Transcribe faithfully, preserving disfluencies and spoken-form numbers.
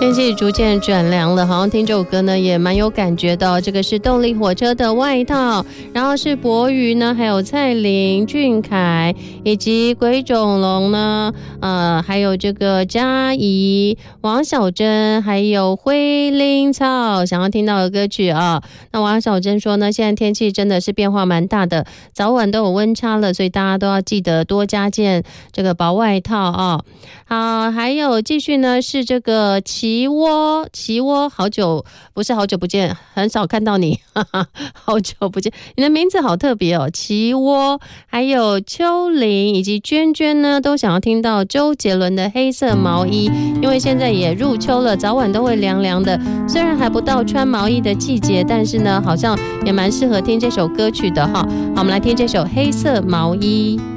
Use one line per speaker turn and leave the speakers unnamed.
天气逐渐转凉了，好像听这首歌呢也蛮有感觉的。这个是动力火车的外套，然后是博瑜呢，还有蔡琳、俊凯以及鬼冢龙呢，呃，还有这个嘉怡、王小珍，还有灰林草，想要听到的歌曲啊。那王小珍说呢，现在天气真的是变化蛮大的，早晚都有温差了，所以大家都要记得多加件这个薄外套啊。好，还有继续呢是这个奇窝，奇窝好久不是好久不见，很少看到你，哈哈，好久不见，你的名字好特别哦，奇窝，还有秋玲以及娟娟呢，都想要听到周杰伦的黑色毛衣，因为现在也入秋了，早晚都会凉凉的，虽然还不到穿毛衣的季节，但是呢，好像也蛮适合听这首歌曲的哈。好，我们来听这首黑色毛衣。